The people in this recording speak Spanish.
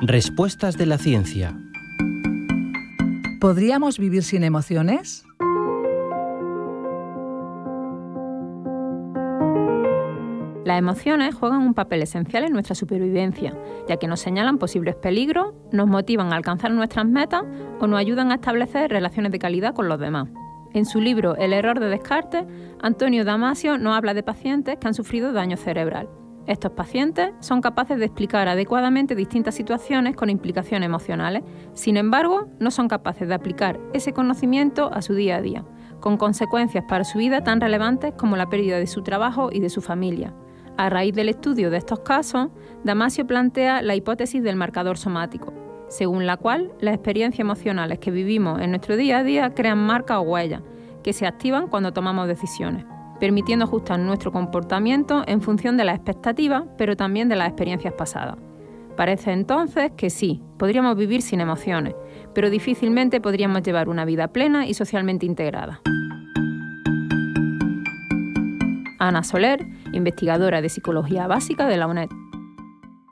Respuestas de la ciencia. ¿Podríamos vivir sin emociones? Las emociones juegan un papel esencial en nuestra supervivencia, ya que nos señalan posibles peligros, nos motivan a alcanzar nuestras metas o nos ayudan a establecer relaciones de calidad con los demás. En su libro El error de Descartes, Antonio Damasio nos habla de pacientes que han sufrido daño cerebral. Estos pacientes son capaces de explicar adecuadamente distintas situaciones con implicaciones emocionales. Sin embargo, no son capaces de aplicar ese conocimiento a su día a día, con consecuencias para su vida tan relevantes como la pérdida de su trabajo y de su familia. A raíz del estudio de estos casos, Damasio plantea la hipótesis del marcador somático, según la cual las experiencias emocionales que vivimos en nuestro día a día crean marcas o huellas que se activan cuando tomamos decisiones, permitiendo ajustar nuestro comportamiento en función de las expectativas, pero también de las experiencias pasadas. Parece entonces que sí, podríamos vivir sin emociones, pero difícilmente podríamos llevar una vida plena y socialmente integrada. Ana Soler, investigadora de Psicología Básica de la UNED.